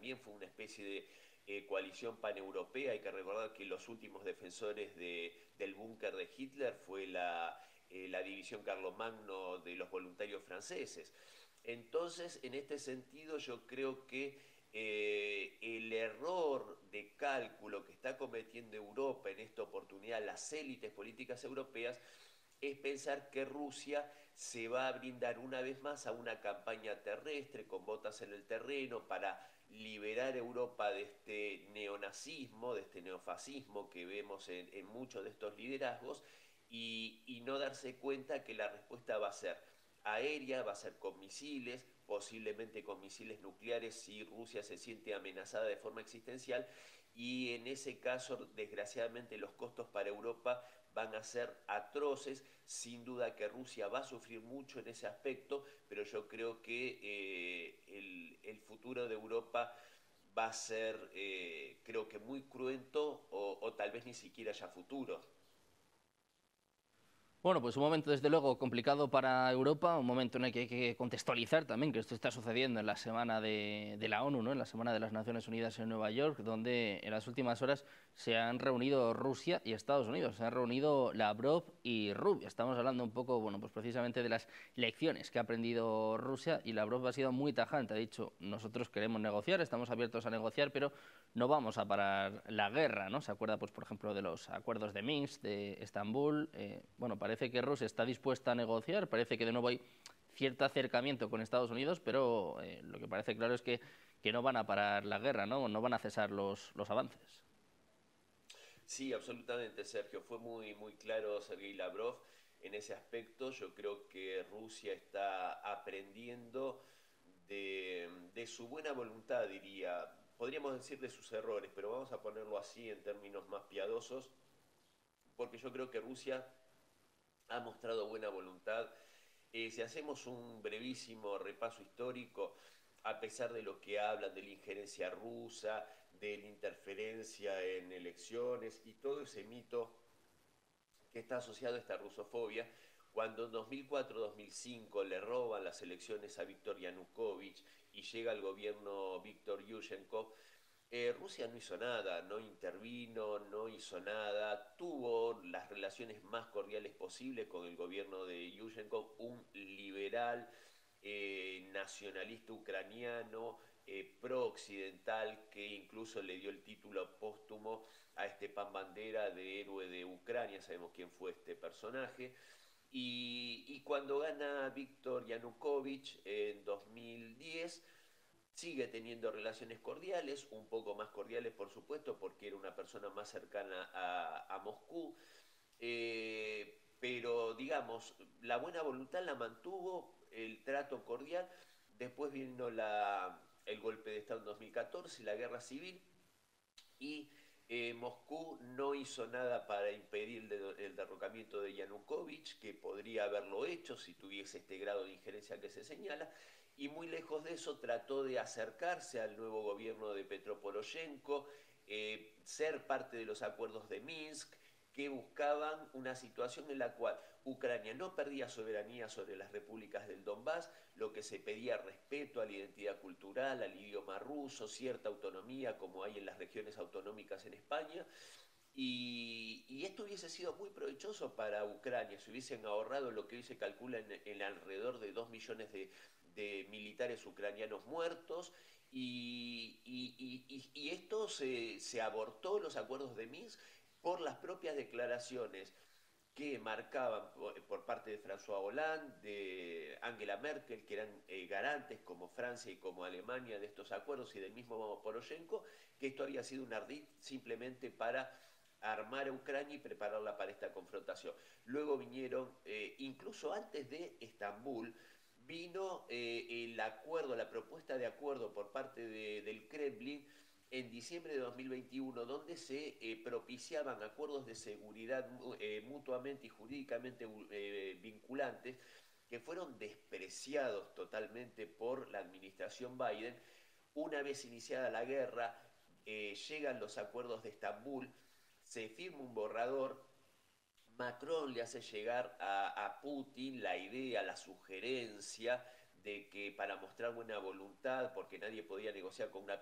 también fue una especie de coalición paneuropea. Hay que recordar que los últimos defensores del búnker de Hitler fue la división Carlomagno de los voluntarios franceses. Entonces, en este sentido, yo creo que el error de cálculo que está cometiendo Europa en esta oportunidad, las élites políticas europeas, es pensar que Rusia se va a brindar una vez más a una campaña terrestre con botas en el terreno para liberar Europa de este neonazismo, de este neofascismo que vemos en muchos de estos liderazgos y no darse cuenta que la respuesta va a ser aérea, va a ser con misiles, posiblemente con misiles nucleares si Rusia se siente amenazada de forma existencial y en ese caso, desgraciadamente, los costos para Europa van a ser atroces. Sin duda que Rusia va a sufrir mucho en ese aspecto, pero yo creo que el futuro de Europa va a ser, creo que muy cruento o tal vez ni siquiera haya futuro. Bueno, pues un momento desde luego complicado para Europa, un momento en el que hay que contextualizar también que esto está sucediendo en la semana de la ONU, ¿no? En la semana de las Naciones Unidas en Nueva York, donde en las últimas horas se han reunido Rusia y Estados Unidos, se han reunido Lavrov y Rubio. Estamos hablando un poco, bueno, pues precisamente de las lecciones que ha aprendido Rusia y Lavrov ha sido muy tajante, ha dicho, nosotros queremos negociar, estamos abiertos a negociar, pero no vamos a parar la guerra, ¿no? Se acuerda, pues, por ejemplo, de los acuerdos de Minsk, de Estambul. Bueno, parece que Rusia está dispuesta a negociar, parece que de nuevo hay cierto acercamiento con Estados Unidos, pero lo que parece claro es que no van a parar la guerra, ¿no? No van a cesar los avances. Sí, absolutamente, Sergio. Fue muy claro Sergei Lavrov en ese aspecto. Yo creo que Rusia está aprendiendo de su buena voluntad, diría. Podríamos decir de sus errores, pero vamos a ponerlo así en términos más piadosos, porque yo creo que Rusia ha mostrado buena voluntad. Si hacemos un brevísimo repaso histórico, a pesar de lo que hablan de la injerencia rusa, de la interferencia en elecciones y todo ese mito que está asociado a esta rusofobia, cuando en 2004-2005 le roban las elecciones a Viktor Yanukovych y llega al gobierno Viktor Yushchenko, Rusia no hizo nada, no intervino, no hizo nada, tuvo las relaciones más cordiales posibles con el gobierno de Yushchenko, un liberal, nacionalista ucraniano, pro-occidental, que incluso le dio el título póstumo a Stepan Bandera de héroe de Ucrania, sabemos quién fue este personaje. Y cuando gana Viktor Yanukovych en 2010, sigue teniendo relaciones cordiales, un poco más cordiales por supuesto, porque era una persona más cercana a Moscú, pero digamos, la buena voluntad la mantuvo, el trato cordial, después vino el golpe de Estado en 2014, la guerra civil, y Moscú no hizo nada para impedir el derrocamiento de Yanukovych, que podría haberlo hecho si tuviese este grado de injerencia que se señala, y muy lejos de eso trató de acercarse al nuevo gobierno de Petro Poroshenko, ser parte de los acuerdos de Minsk, que buscaban una situación en la cual Ucrania no perdía soberanía sobre las repúblicas del Donbass, lo que se pedía respeto a la identidad cultural, al idioma ruso, cierta autonomía como hay en las regiones autonómicas en España. Y esto hubiese sido muy provechoso para Ucrania, se hubiesen ahorrado lo que hoy se calcula en alrededor de 2 millones de militares ucranianos muertos, y esto se abortó los acuerdos de Minsk por las propias declaraciones que marcaban por parte de François Hollande, de Angela Merkel, que eran garantes como Francia y como Alemania de estos acuerdos, y del mismo Poroshenko, que esto había sido un ardid simplemente para armar a Ucrania y prepararla para esta confrontación. Luego vinieron, incluso antes de Estambul, vino el acuerdo, la propuesta de acuerdo por parte del Kremlin en diciembre de 2021, donde se propiciaban acuerdos de seguridad mutuamente y jurídicamente vinculantes, que fueron despreciados totalmente por la administración Biden. Una vez iniciada la guerra, llegan los acuerdos de Estambul, se firma un borrador. Macron le hace llegar a Putin la idea, la sugerencia de que para mostrar buena voluntad, porque nadie podía negociar con una